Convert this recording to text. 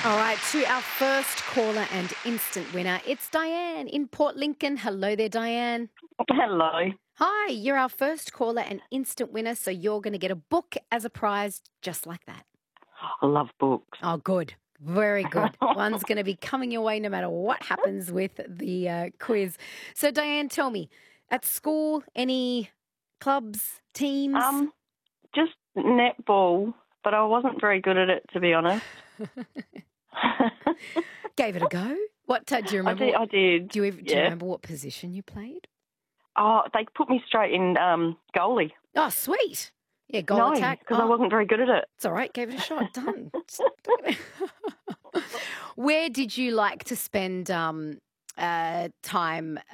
All right, to our first caller and instant winner. It's Diane in Port Lincoln. Hello there, Diane. Hello. Hi, you're our first caller and instant winner, so you're going to get a book as a prize just like that. I love books. Oh, good. Very good. One's going to be coming your way no matter what happens with the quiz. So, Diane, tell me, at school, any clubs, teams? Just netball, but I wasn't very good at it, to be honest. Gave it a go? What do you remember? I did. Do you remember what position you played? Oh, they put me straight in goalie. Oh, sweet. Yeah, goal attack. because I wasn't very good at it. It's all right. Gave it a shot. Done. Where did you like to spend time